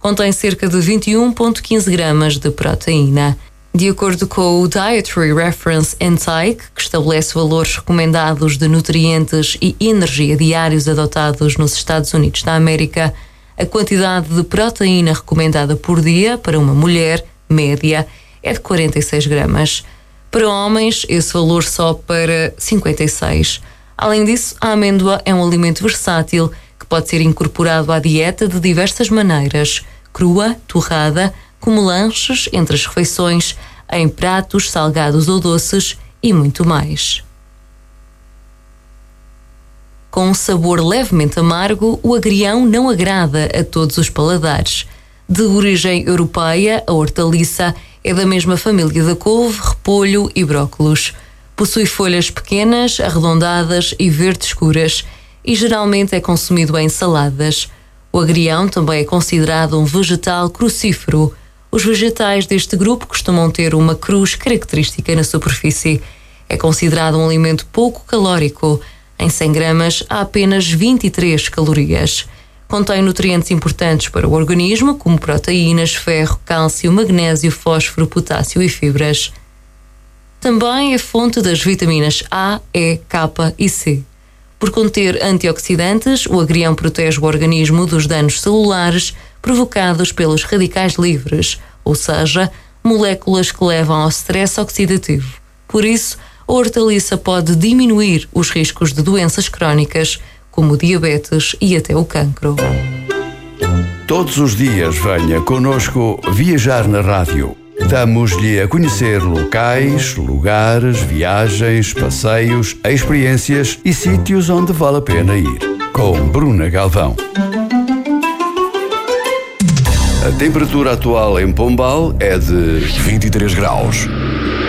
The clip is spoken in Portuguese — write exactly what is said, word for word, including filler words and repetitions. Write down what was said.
contém cerca de vinte e um vírgula quinze gramas de proteína. De acordo com o Dietary Reference Intake, que estabelece valores recomendados de nutrientes e energia diários adotados nos Estados Unidos da América, a quantidade de proteína recomendada por dia para uma mulher, média, é de quarenta e seis gramas. Para homens, esse valor sobe para cinquenta e seis. Além disso, a amêndoa é um alimento versátil que pode ser incorporado à dieta de diversas maneiras: crua, torrada, como lanches entre as refeições, em pratos salgados ou doces e muito mais. Com um sabor levemente amargo, o agrião não agrada a todos os paladares. De origem europeia, a hortaliça é da mesma família da couve, repolho e brócolos. Possui folhas pequenas, arredondadas e verde escuras e geralmente é consumido em saladas. O agrião também é considerado um vegetal crucífero. Os vegetais deste grupo costumam ter uma cruz característica na superfície. É considerado um alimento pouco calórico. Em cem gramas há apenas vinte e três calorias. Contém nutrientes importantes para o organismo, como proteínas, ferro, cálcio, magnésio, fósforo, potássio e fibras. Também é fonte das vitaminas A, E, K e C. Por conter antioxidantes, o agrião protege o organismo dos danos celulares provocados pelos radicais livres, ou seja, moléculas que levam ao stress oxidativo. Por isso, a hortaliça pode diminuir os riscos de doenças crónicas, como o diabetes e até o cancro. Todos os dias venha connosco viajar na rádio. Damos-lhe a conhecer locais, lugares, viagens, passeios, experiências e sítios onde vale a pena ir. Com Bruna Galvão. A temperatura atual em Pombal é de vinte e três graus.